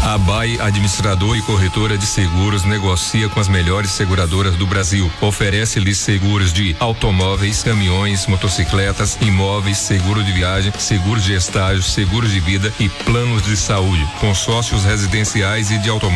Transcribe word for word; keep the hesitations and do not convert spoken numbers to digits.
A B A I, administrador e corretora de seguros, negocia com as melhores seguradoras do Brasil. Oferece-lhes seguros de automóveis, caminhões, motocicletas, imóveis, seguro de viagem, seguro de estágio, seguro de vida e planos de saúde. Consórcios residenciais e de automóveis.